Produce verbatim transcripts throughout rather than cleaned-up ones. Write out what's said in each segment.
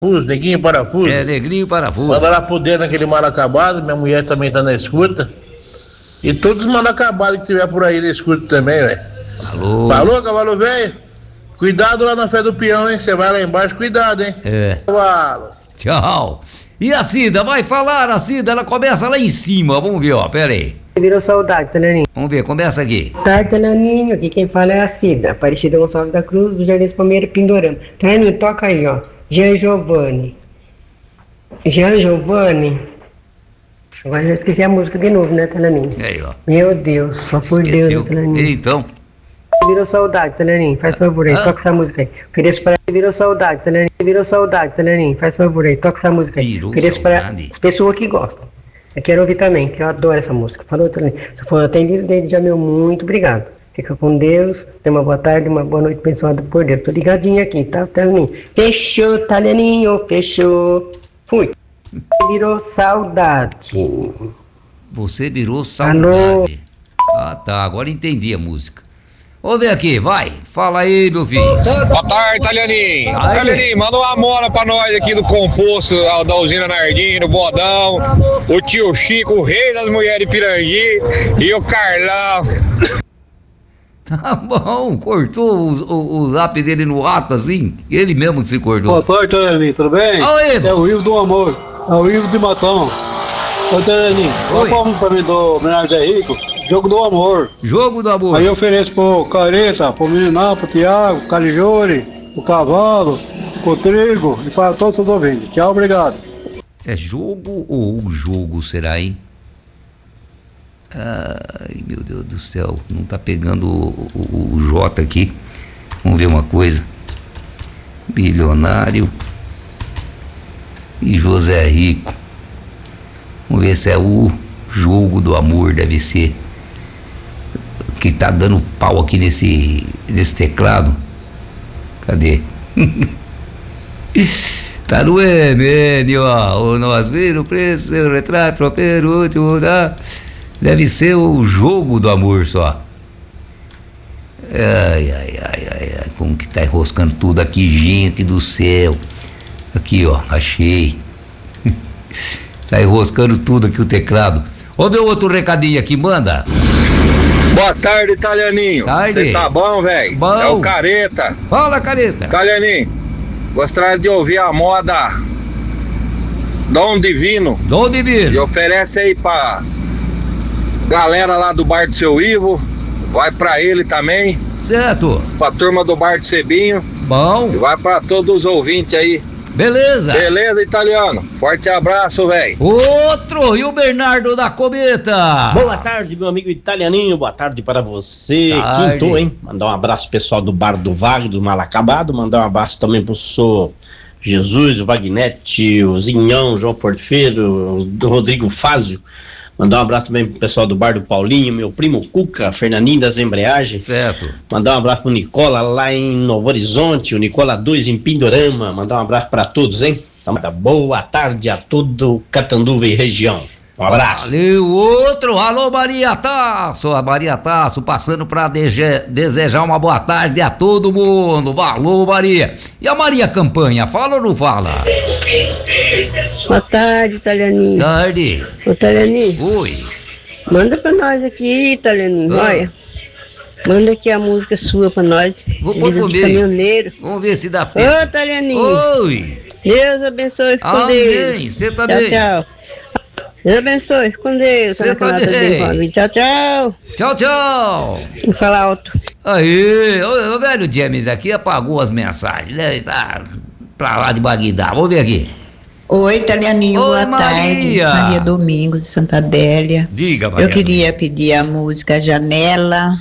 Parafuso, Neguinho Parafuso. É, Negrinho Parafuso. Manda lá pro dedo naquele mal acabado, minha mulher também tá na escuta. E todos os mal acabados que tiver por aí na escuta também, velho. Alô. Falou, cavalo velho? Cuidado lá na fé do peão, hein? Você vai lá embaixo, cuidado, hein? É. Cavalo. Tchau. E a Cida, vai falar, a Cida, ela começa lá em cima, vamos ver, ó, pera aí. Virou saudade, Talaninho. Vamos ver, começa aqui. Boa tarde, Talaninho. Aqui quem fala é a Cida, Aparecida Gonçalves da Cruz, do Jardim Palmeira, Pindorama. Talaninho, toca aí, ó. Jean Giovanni. Jean Giovanni. Agora eu esqueci a música de novo, né, Talaninho? Aí, ó. Meu Deus, só por Esqueceu. Deus, Talaninho. Então. Virou saudade, Talaninho. Faz favor aí, Ah. toca essa música aí. Ofereço para. Virou saudade, Talaninho. Virou saudade, Talaninho. Faz favor aí, toca essa música aí. Virou Ofereço para saudade. as pessoas que gostam. Eu quero ouvir também, que eu adoro essa música. Falou, Talaninho. Se for atendido desde já, meu muito obrigado. Fica com Deus. Tenha uma boa tarde, uma boa noite abençoada por Deus. Tô ligadinho aqui, tá, Talaninho? Fechou, Talaninho, fechou. Fui. Virou saudade. Você virou saudade. Alô? Ah, tá, agora entendi a música. Vamos ver aqui, vai. Fala aí, meu filho. Boa tarde, Italianinho. Ai, Italianinho, manda uma mola pra nós aqui do composto da, da usina Nardim, do Bodão, o tio Chico, o rei das mulheres de Pirangi, e o Carlão. Tá bom, cortou o, o, o zap dele no ato assim, ele mesmo que se cortou. Boa tarde, Talaninho, tudo bem? Oi, É o Ivo do Amor, é o Ivo de Matão. Ô, Talaninho, Oi. vamos pra mim do Bernardo Zé Rico, Jogo do Amor. Jogo do amor. Aí eu ofereço pro Careta, pro Meninão, pro Thiago, pro Calijore, pro Cavalo, pro Trigo e para todos os ouvintes. Tchau, obrigado. É jogo ou jogo, será, hein? Ai, meu Deus do céu, não tá pegando o, o, o J aqui. Vamos ver uma coisa. Milionário e José Rico. Vamos ver se é o jogo do amor, deve ser. Que tá dando pau aqui nesse, nesse teclado. Cadê? Tá no M N, ó. O nós vira o preço, seu retrato, tropeiro, último, tá? Deve ser o jogo do amor só. Ai, ai, ai, ai, ai, como que tá enroscando tudo aqui, gente do céu. Aqui, ó, achei. Tá enroscando tudo aqui o teclado. Vamos ver outro recadinho aqui, manda. Boa tarde, Italianinho. Tarde. Você tá bom, velho? Bom. É o Careta. Fala, Careta. Italianinho, gostaria de ouvir a moda Dom Divino. Dom Divino. E oferece aí pra galera lá do Bar do Seu Ivo. Vai pra ele também. Certo. Pra turma do Bar do Cebinho. E Bom. vai pra todos os ouvintes aí. Beleza. Beleza, italiano? Forte abraço, velho. Outro. E o Bernardo da Cometa. Boa tarde, meu amigo italianinho. Boa tarde para você. Tarde. Quinto, hein? Mandar um abraço pro pessoal do Bar do Vale, do Mal Acabado. Mandar um abraço também pro senhor Jesus, o Vagnete, o Zinhão, o João Forfeiro, o Rodrigo Fázio. Mandar um abraço também pro pessoal do Bar do Paulinho, meu primo Cuca, Fernandinho das Embreagens. Certo. Mandar um abraço pro Nicola lá em Novo Horizonte, o Nicola dois em Pindorama. Mandar um abraço para todos, hein? Então, boa tarde a todo Catanduva e região. Um abraço. Valeu, outro. Alô, Maria Tasso. A Maria Tasso passando pra dege- desejar uma boa tarde a todo mundo. Valeu, Maria. E a Maria Campanha, fala ou não fala? Boa tarde, Italianinho. Tarde. Ô, Italianinho, Oi. manda pra nós aqui, Italianinho, Ah. olha. Manda aqui a música sua pra nós. Vou pôr Vida pro de meio. caminhoneiro. Vamos ver se dá Ô, tempo. Italianinho. Oi. Deus abençoe com Amém. Deus. Você também. Tchau, tchau. Deus abençoe com Deus. Você Tá na canasta também. bem, Fábio. Tchau, tchau. Tchau, tchau. Vou falar alto. Aí, o, o velho James aqui apagou as mensagens, né? Tá pra lá de Bagdá. Vamos ver aqui. Oi, Italianinho, Oi, boa Maria. tarde. Maria Domingos, de Santa Adélia. Diga, Maria. Eu queria pedir a música Janela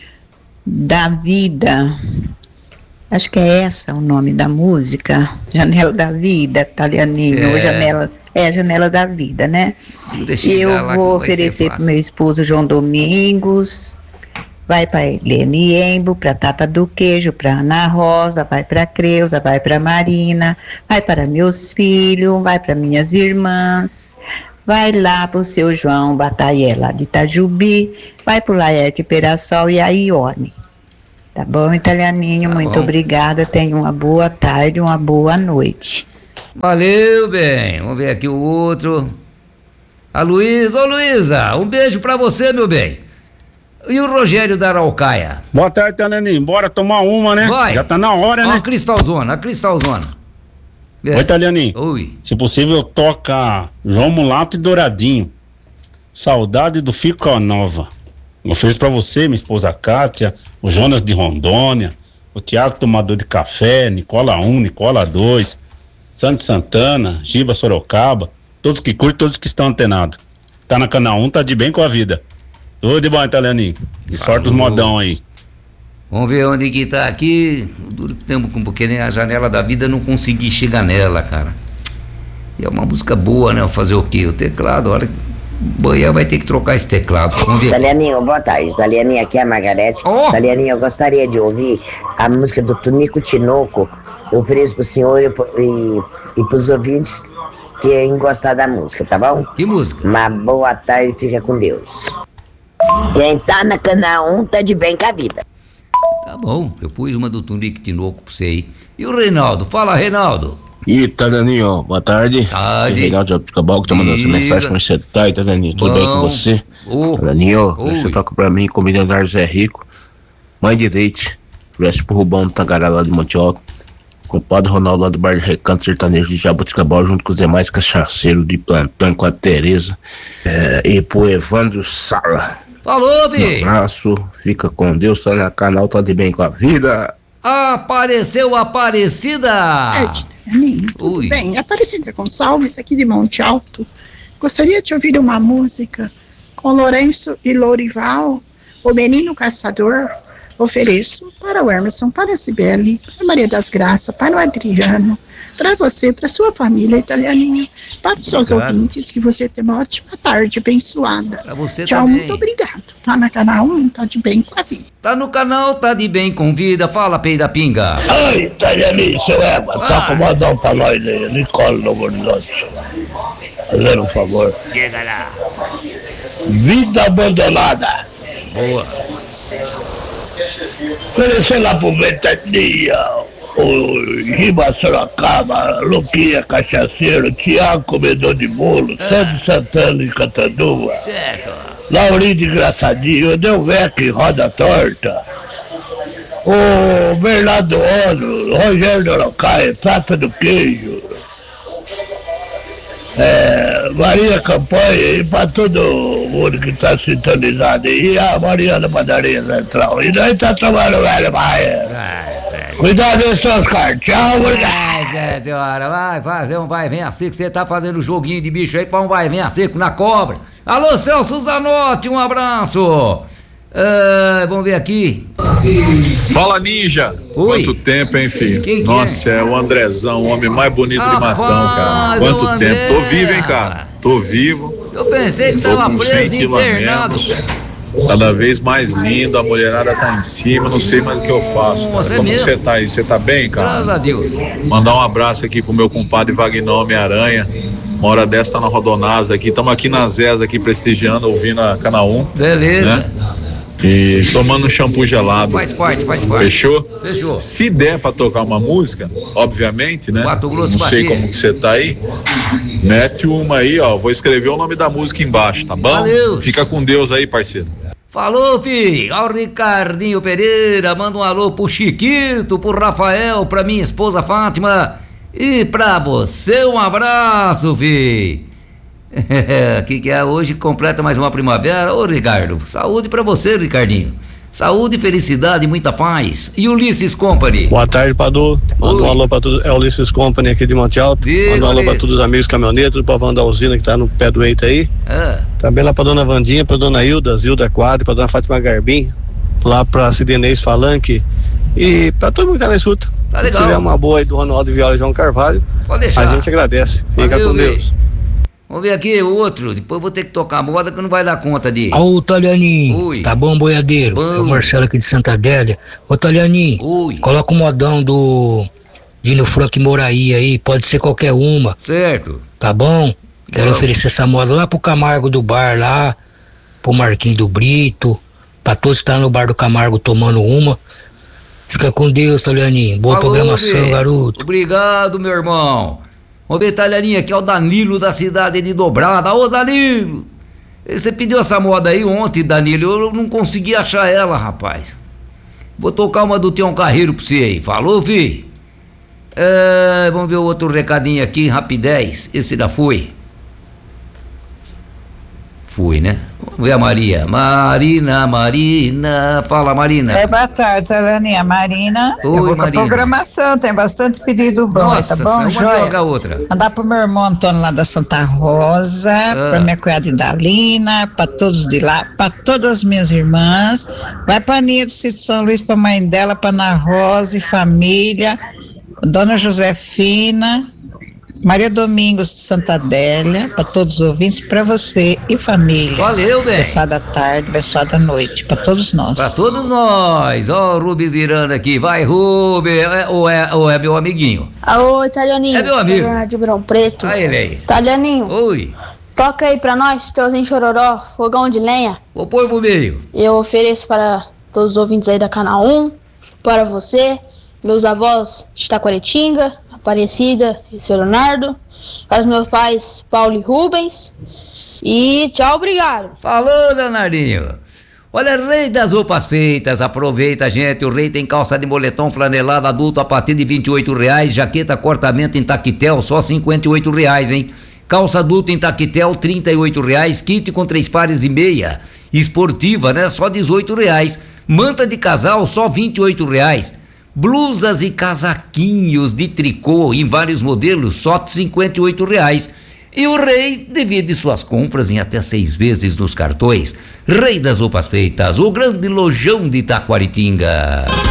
da Vida. Acho que é essa o nome da música. Janela da Vida, Italianinho. É. Ou Janela, é Janela da Vida, né? Deixa E chegar eu lá que vou não vai ser oferecer fácil. pro meu esposo João Domingos. Vai para Helene Embo, para Tata do Queijo, para Ana Rosa, vai para Creuza, vai para Marina, vai para meus filhos, vai para minhas irmãs, vai lá pro seu João Bataia lá de Itajubi, vai pro Laerte Perassol e a Ione. Tá bom, Italianinho? Tá Muito bom. obrigada. Tenha uma boa tarde, uma boa noite. Valeu, bem. Vamos ver aqui o outro. A Luísa. Ô, Luísa, um beijo pra você, meu bem. E o Rogério da Araucaia? Boa tarde, Talianinho. Bora tomar uma, né? Vai. Já tá na hora, Ó, né? a Cristalzona, a Cristalzona. É. Oi, Talianinho. Oi. Se possível, toca João Mulato e Douradinho. Saudade do Fico Nova. Eu ofereço pra você, minha esposa Kátia, o Jonas de Rondônia, o Tiago Tomador de Café, Nicola um, Nicola dois, Santos Santana, Giba Sorocaba, todos que curtem, todos que estão antenados. Tá na Canal um, tá de bem com a vida. Tudo de bom, Italianinho. E sorte os modão aí. Vamos ver onde que tá aqui. O duro que temos, porque nem a janela da vida não consegui chegar nela, cara. E é uma música boa, né? Fazer o quê? O teclado, a hora que banhar vai ter que trocar esse teclado. Vamos ver. Italianinho, boa tarde. Italianinho, aqui é a Margarete. Oh. Italianinho, eu gostaria de ouvir a música do Tunico Tinoco. Eu ofereço pro senhor e, e, e pros ouvintes que gostar da música, tá bom? Que música? Uma boa tarde, fica com Deus. Quem tá na Canal um tá de bem com a vida. Tá bom, eu pus uma do Tunico Tinoco pra você aí. E o Reinaldo? Fala, Reinaldo. E Italianinho, boa tarde. Tarde. Reinaldo de Jabuticabal, que tá mandando essa Diga. mensagem. Como você tá, Italianinho? Tudo Bom. bem com você? Ô. Italianinho, Oi. você toca pra mim, comida do Zé Rico, Mãe de Leite, Veste pro Rubão do Tangará lá de Monte Alto, compadre Ronaldo lá do Bar de Recanto Sertanejo de Jabuticabal, junto com os demais cachaceiros de plantão, com a Tereza, é, e pro Evandro Sala. Falou, Um vi. abraço, fica com Deus, tá no canal, tá de bem com a vida. Apareceu a Aparecida. Tarde, Daniel. Tudo Oi. bem? Aparecida Gonçalves, aqui de Monte Alto. Gostaria de ouvir uma música com Lourenço e Lourival, O Menino Caçador. Ofereço para o Emerson, para a Cibele, para a Maria das Graças, para o Adriano, para você, para a sua família, Italianinho, para os seus Obrigado. ouvintes, que você tenha uma ótima tarde abençoada. Pra você Tchau, também. muito obrigado. Tá na Canal um, tá de bem com a vida. Tá no canal, tá de bem com vida. Fala, Peida Pinga. Oi, Italianinho, seu Eva, Ah. toca um modão pra nós aí, Nicole no Horizonte. Fazendo um favor. Chega lá. Vida abandonada. Boa. Oferecer lá pro Ventania, o Giba Sorocaba, Luquinha Cachaceiro, Tiago Comedor de Bolo, Santos Santana e Catanduva, Certo. Laurinho de Engraçadinho, Delvec Roda Torta, o Bernardo Ono, Rogério da Araucaia, Prata do Queijo, é, Maria Campanha e pra todo mundo que tá sintonizado aí, e a Maria da Padaria Central. E nós tá tomando velho Maia. Ah, sério. Cuidado aí, seus caras. Tchau, obrigado. Ai, Zé, senhora, vai fazer um vai vem a seco. Você tá fazendo joguinho de bicho aí pra um vai vem a seco na cobra. Alô, Celso Zanotti, um abraço. Ah, vamos ver aqui. Fala, Ninja. Oi. Quanto tempo, hein, filho? Quem que Nossa, é? o Andrezão, o homem mais bonito de Rapaz, Matão, cara. o Quanto André. tempo? Tô vivo, hein, cara? Tô vivo. Eu pensei que Tô tava com preso cem e quilos a internado. menos. Cada vez mais lindo, a mulherada tá em cima, não sei mais o que eu faço, cara. Nossa, é Como mesmo? você tá aí? Você tá bem, Graças cara? a Deus. Mandar um abraço aqui pro meu compadre Vagnão Homem-Aranha. Uma hora dessa tá na Rodonasa aqui. Estamos aqui na Zés aqui prestigiando, ouvindo a Canal um. Beleza. Né? E tomando um shampoo gelado. Faz parte, faz parte. Fechou? Fechou. Se der pra tocar uma música, obviamente, né? Mato Grosso Não sei Batia. como que você tá aí. Mete uma aí, ó. Vou escrever o nome da música embaixo, tá bom? Valeu. Fica com Deus aí, parceiro. Falou, filho. Ao Ricardinho Pereira, manda um alô pro Chiquito, pro Rafael, pra minha esposa Fátima e pra você um abraço, filho. Que que é hoje, completa mais uma primavera. Ô, Ricardo, saúde pra você, Ricardinho. Saúde, felicidade e muita paz. E Ulisses Company. Boa tarde, Padu. Manda Oi. um alô pra todos. É o Ulisses Company aqui de Monte Alto. Diga, Manda um alô pra Ulisses. todos os amigos caminhoneiros, do povão da usina que tá no pé do eito aí. Ah, Também lá pra dona Vandinha, pra dona Hilda, Zilda Quadro, pra dona Fátima Garbim, lá pra Cidenês Falanque e pra todo mundo que tá na escuta. Tá Se legal. tiver uma boa aí do Ronaldo Viola e João Carvalho, pode deixar. a gente agradece. Fica Valeu, com bem. Deus. Vamos ver aqui o outro. Depois eu vou ter que tocar a moda que não vai dar conta de. Ô, Talianinho, Oi. tá bom, boiadeiro? Bom. É o Marcelo aqui de Santa Adélia. Ô, Talianinho, Oi. coloca o modão do Dino Frank Moraí aí, pode ser qualquer uma, Certo. tá bom? Quero Bom. oferecer essa moda lá pro Camargo do bar lá, pro Marquinho do Brito, pra todos que estão no bar do Camargo tomando uma. Fica com Deus, Talianinho. Boa Falou, programação, bem. garoto. Obrigado, meu irmão. Vamos ver, Italianinha, aqui é o Danilo da cidade de Dobrada. Ô, Danilo! Você pediu essa moda aí ontem, Danilo, eu não consegui achar ela, rapaz. Vou tocar uma do Tião Carreiro pra você aí. Falou, fi? É, vamos ver o outro recadinho aqui, rapidez. Esse já foi. Fui, né? Vamos ver a Maria. Marina, Marina. Fala, Marina. É, boa tarde, Alaninha. Marina. Oi, eu vou Marina. com a programação, tem bastante pedido bom. Nossa, tá bom, Joia? Vamos jogar outra. Mandar pro meu irmão Antônio lá da Santa Rosa, Ah. pra minha cunhada Idalina, pra todos de lá, pra todas as minhas irmãs. Vai pra Aninha do Sítio São Luís, pra mãe dela, pra Ana Rosa e família, Dona Josefina, Maria Domingos de Santa Adélia, para todos os ouvintes, para você e família. Valeu, bem. Abençoada tarde, abençoada noite, para todos nós. Pra todos nós. Ó, o Rubens virando aqui. Vai, Rubens. É, ou, é, ou é meu amiguinho? Alô, Italianinho. É meu amigo. Bernardo de Ribeirão Preto. Ah, ele aí. Italianinho. Oi. Toca aí pra nós, Teuzinho Chororó, fogão de lenha. Vou pôr pro meio. Eu ofereço para todos os ouvintes aí da Canal um, para você, meus avós de Taquaritinga, Aparecida e seu Leonardo, para os meus pais, Paulo e Rubens. E tchau, obrigado. Falou, Leonardinho. Olha, Rei das Roupas Feitas, aproveita, gente. O Rei tem calça de moletom flanelada adulto a partir de vinte e oito reais, jaqueta cortamento em taquetel só cinquenta e oito reais, hein? Calça adulta em taquetel trinta e oito reais, kit com três pares e meia, esportiva, né? Só dezoito reais. Manta de casal só vinte e oito reais. Blusas e casaquinhos de tricô em vários modelos só cinquenta e oito reais. E o Rei divide suas compras em até seis vezes nos cartões. Rei das Roupas Feitas, o grande lojão de Taquaritinga.